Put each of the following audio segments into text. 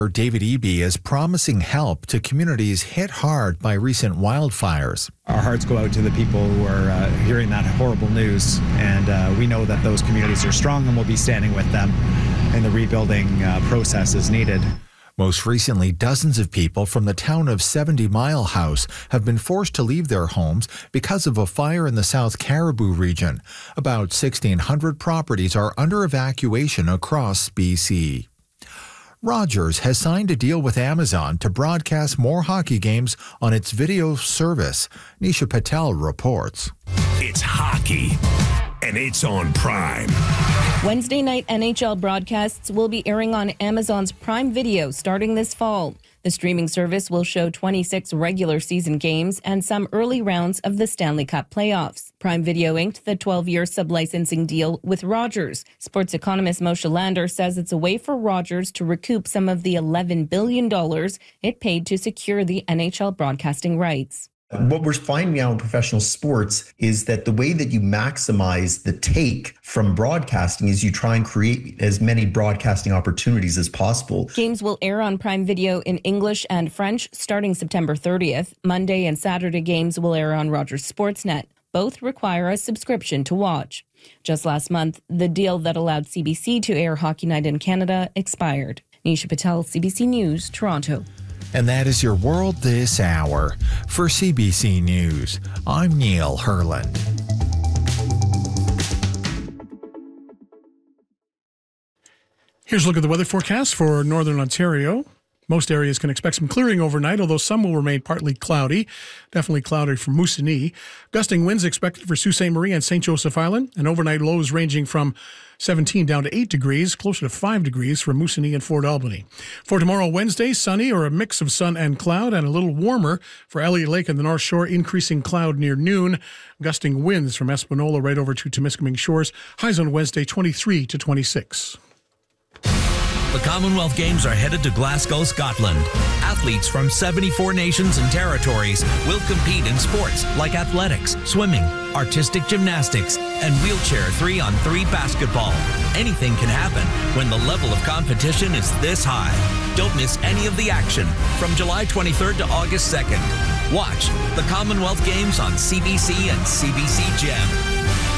David Eby is promising help to communities hit hard by recent wildfires. Our hearts go out to the people who are hearing that horrible news, and we know that those communities are strong and we'll be standing with them in the rebuilding process as needed. Most recently, dozens of people from the town of 70 Mile House have been forced to leave their homes because of a fire in the South Caribou region. About 1,600 properties are under evacuation across BC. Rogers has signed a deal with Amazon to broadcast more hockey games on its video service. Nisha Patel reports. It's hockey, and it's on Prime. Wednesday night NHL broadcasts will be airing on Amazon's Prime Video starting this fall. The streaming service will show 26 regular season games and some early rounds of the Stanley Cup playoffs. Prime Video inked the 12-year sub-licensing deal with Rogers. Sports economist Moshe Lander says it's a way for Rogers to recoup some of the $11 billion it paid to secure the NHL broadcasting rights. What we're finding now in professional sports is that the way that you maximize the take from broadcasting is you try and create as many broadcasting opportunities as possible. Games will air on Prime Video in English and French starting September 30th. Monday and Saturday games will air on Rogers Sportsnet. Both require a subscription to watch. Just last month, the deal that allowed CBC to air Hockey Night in Canada expired. Nisha Patel, CBC News, Toronto. And that is your World This Hour. For CBC News, I'm Neil Herland. Here's a look at the weather forecast for Northern Ontario. Most areas can expect some clearing overnight, although some will remain partly cloudy. Definitely cloudy for Moosonee. Gusting winds expected for Sault Ste. Marie and St. Joseph Island, and overnight lows ranging from 17 down to 8 degrees, closer to 5 degrees for Moosonee and Fort Albany. For tomorrow, Wednesday, sunny or a mix of sun and cloud, and a little warmer for Elliott Lake and the North Shore, increasing cloud near noon. Gusting winds from Espanola right over to Temiskaming Shores. Highs on Wednesday, 23 to 26. The Commonwealth Games are headed to Glasgow, Scotland. Athletes from 74 nations and territories will compete in sports like athletics, swimming, artistic gymnastics, and wheelchair 3-on-3 basketball. Anything can happen when the level of competition is this high. Don't miss any of the action from July 23rd to August 2nd. Watch the Commonwealth Games on CBC and CBC Gem.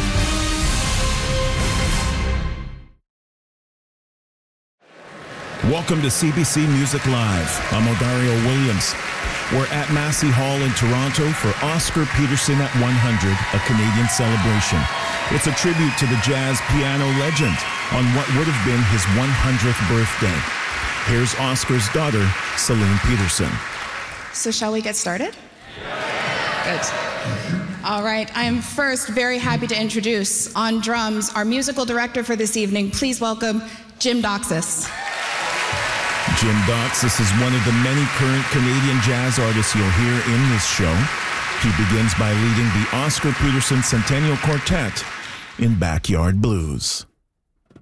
Welcome to CBC Music Live. I'm Odario Williams. We're at Massey Hall in Toronto for Oscar Peterson at 100, a Canadian celebration. It's a tribute to the jazz piano legend on what would have been his 100th birthday. Here's Oscar's daughter, Celine Peterson. So shall we get started? Good. All right, I am first very happy to introduce on drums our musical director for this evening. Please welcome Jim Doxis. Jim Doxis is one of the many current Canadian jazz artists you'll hear in this show. He begins by leading the Oscar Peterson Centennial Quartet in Backyard Blues.